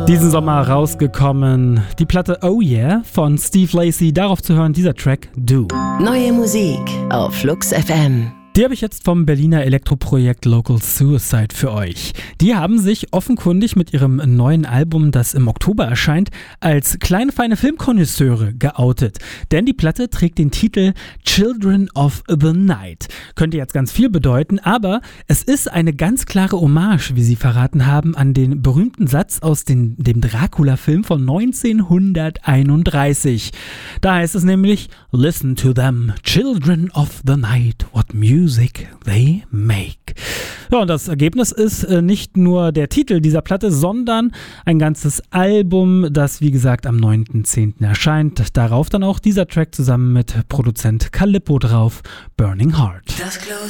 Diesen Sommer rausgekommen, die Platte Oh Yeah von Steve Lacy, darauf zu hören dieser Track Do. Neue Musik auf Flux FM. Die habe ich jetzt vom Berliner Elektroprojekt Local Suicide für euch. Die haben sich offenkundig mit ihrem neuen Album, das im Oktober erscheint, als kleine feine Filmkonnoisseure geoutet. Denn die Platte trägt den Titel Children of the Night. Könnte jetzt ganz viel bedeuten, aber es ist eine ganz klare Hommage, wie sie verraten haben, an den berühmten Satz aus dem Dracula-Film von 1931. Da heißt es nämlich: Listen to them, children of the night, what music they make. Ja, und das Ergebnis ist nicht nur der Titel dieser Platte, sondern ein ganzes Album, das wie gesagt am 9.10. erscheint. Darauf dann auch dieser Track zusammen mit Produzent Calippo drauf, Burning Heart.